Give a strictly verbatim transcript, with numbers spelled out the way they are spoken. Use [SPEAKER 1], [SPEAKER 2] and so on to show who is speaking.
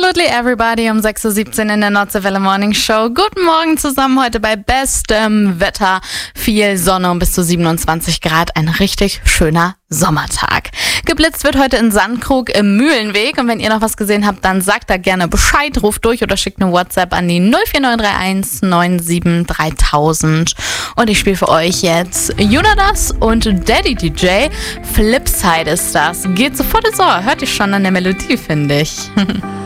[SPEAKER 1] Absolutely Everybody um sechs Uhr siebzehn in der Nordseewelle Morning Show. Guten Morgen zusammen, heute bei bestem Wetter. Viel Sonne und bis zu siebenundzwanzig Grad. Ein richtig schöner Sommertag. Geblitzt wird heute in Sandkrug im Mühlenweg. Und wenn ihr noch was gesehen habt, dann sagt da gerne Bescheid, ruft durch oder schickt eine WhatsApp an die null vier neun drei eins neun sieben dreitausend. Und ich spiele für euch jetzt Junadas und Daddy D J. Flipside ist das. Geht sofort ins Ohr. Hört ihr schon an der Melodie, finde ich.